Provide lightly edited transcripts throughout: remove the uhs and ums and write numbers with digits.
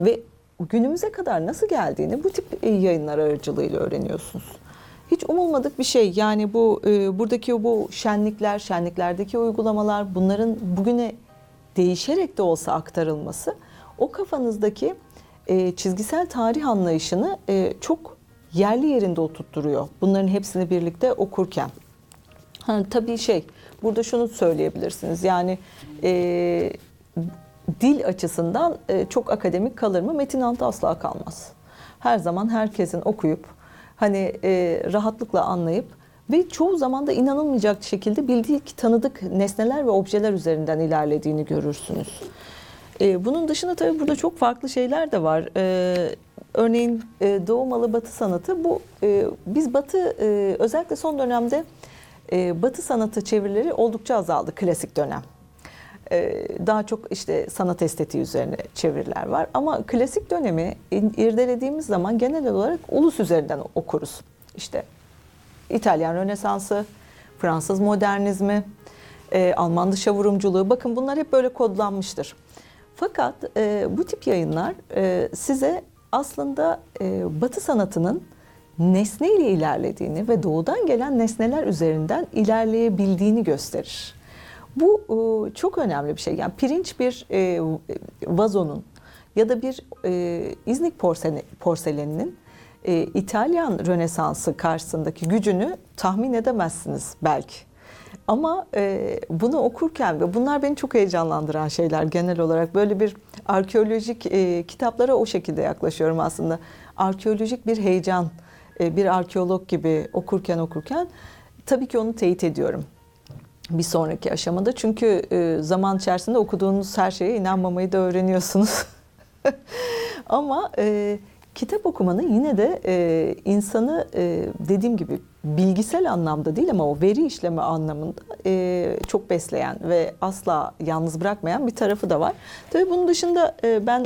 Ve günümüze kadar nasıl geldiğini bu tip yayınlar aracılığıyla öğreniyorsunuz. Hiç umulmadık bir şey. Yani bu buradaki bu şenlikler, şenliklerdeki uygulamalar, bunların bugüne değişerek de olsa aktarılması o kafanızdaki çizgisel tarih anlayışını çok yerli yerinde oturtturuyor. Bunların hepsini birlikte okurken. Tabii burada şunu söyleyebilirsiniz. Yani dil açısından çok akademik kalır mı? Metin altı asla kalmaz. Her zaman herkesin okuyup rahatlıkla anlayıp ve çoğu zaman da inanılmayacak şekilde bildik, tanıdık nesneler ve objeler üzerinden ilerlediğini görürsünüz. Bunun dışında tabii burada çok farklı şeyler de var. Örneğin Doğu malı Batı sanatı. Biz Batı özellikle son dönemde Batı sanatı çevirileri oldukça azaldı, klasik dönem. Daha çok sanat estetiği üzerine çeviriler var. Ama klasik dönemi irdelediğimiz zaman genel olarak ulus üzerinden okuruz. İtalyan Rönesansı, Fransız modernizmi, Alman dışavurumculuğu. Bakın bunlar hep böyle kodlanmıştır. Fakat bu tip yayınlar size aslında Batı sanatının nesneyle ilerlediğini ve doğudan gelen nesneler üzerinden ilerleyebildiğini gösterir. Bu çok önemli bir şey. Yani pirinç bir vazonun ya da bir İznik porseleninin İtalyan Rönesansı karşısındaki gücünü tahmin edemezsiniz belki. Ama bunu okurken ve bunlar beni çok heyecanlandıran şeyler genel olarak. Böyle bir arkeolojik kitaplara o şekilde yaklaşıyorum aslında. Arkeolojik bir heyecan, bir arkeolog gibi okurken tabii ki onu teyit ediyorum bir sonraki aşamada. Çünkü zaman içerisinde okuduğunuz her şeye inanmamayı da öğreniyorsunuz. Ama kitap okumanın yine de insanı dediğim gibi bilgisel anlamda değil ama o veri işleme anlamında çok besleyen ve asla yalnız bırakmayan bir tarafı da var. Tabii bunun dışında ben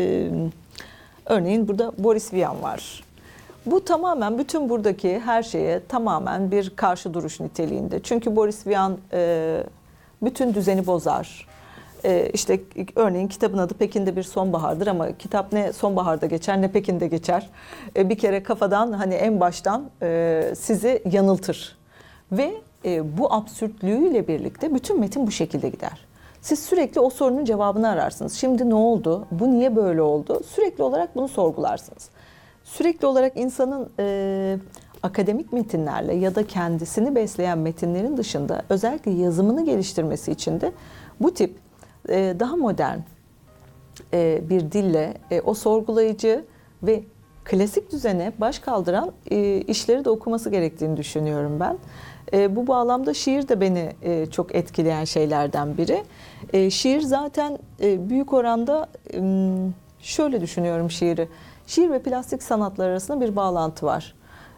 örneğin burada Boris Vian var. Bu tamamen bütün buradaki her şeye tamamen bir karşı duruş niteliğinde. Çünkü Boris Vian bütün düzeni bozar. Örneğin kitabın adı Pekin'de bir sonbahardır ama kitap ne sonbaharda geçer ne Pekin'de geçer. Bir kere kafadan en baştan sizi yanıltır. Ve bu absürtlüğüyle birlikte bütün metin bu şekilde gider. Siz sürekli o sorunun cevabını ararsınız. Şimdi ne oldu? Bu niye böyle oldu? Sürekli olarak bunu sorgularsınız. Sürekli olarak insanın akademik metinlerle ya da kendisini besleyen metinlerin dışında özellikle yazımını geliştirmesi için de bu tip daha modern bir dille o sorgulayıcı ve klasik düzene baş kaldıran işleri de okuması gerektiğini düşünüyorum ben. Bu bağlamda şiir de beni çok etkileyen şeylerden biri. Şiir zaten büyük oranda şöyle düşünüyorum şiiri. Şiir ve plastik sanatlar arasında bir bağlantı var.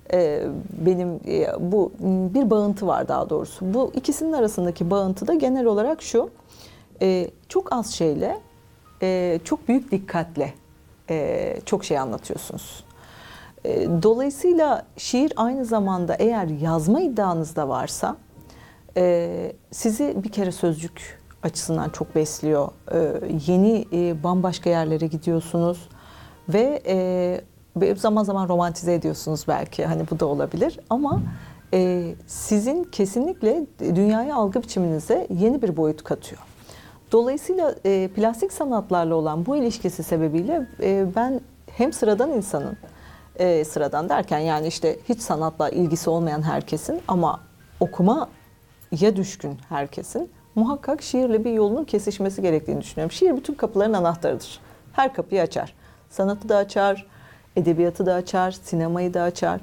Bu bir bağıntı var daha doğrusu. Bu ikisinin arasındaki bağıntı da genel olarak şu. Çok az şeyle, çok büyük dikkatle çok şey anlatıyorsunuz. Dolayısıyla şiir aynı zamanda eğer yazma iddianız da varsa sizi bir kere sözcük açısından çok besliyor. Yeni bambaşka yerlere gidiyorsunuz ve zaman zaman romantize ediyorsunuz belki. Bu da olabilir ama sizin kesinlikle dünyaya algı biçiminize yeni bir boyut katıyor. Dolayısıyla plastik sanatlarla olan bu ilişkisi sebebiyle ben hem sıradan insanın, sıradan derken hiç sanatla ilgisi olmayan herkesin ama okumaya düşkün herkesin muhakkak şiirle bir yolunun kesişmesi gerektiğini düşünüyorum. Şiir bütün kapıların anahtarıdır. Her kapıyı açar. Sanatı da açar, edebiyatı da açar, sinemayı da açar.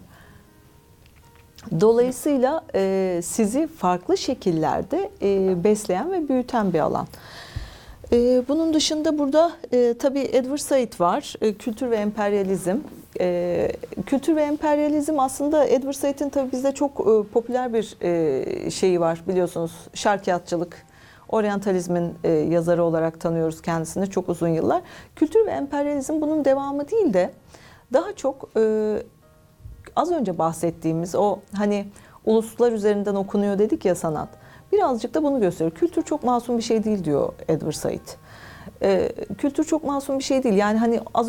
Dolayısıyla sizi farklı şekillerde besleyen ve büyüten bir alan. Bunun dışında burada tabii Edward Said var, Kültür ve Emperyalizm. Kültür ve Emperyalizm aslında Edward Said'in tabii bizde çok popüler bir şeyi var biliyorsunuz. Şarkiyatçılık, oryantalizmin yazarı olarak tanıyoruz kendisini çok uzun yıllar. Kültür ve Emperyalizm bunun devamı değil de daha çok az önce bahsettiğimiz o uluslar üzerinden okunuyor dedik ya sanat. Birazcık da bunu gösteriyor. Kültür çok masum bir şey değil diyor Edward Said. Kültür çok masum bir şey değil. Az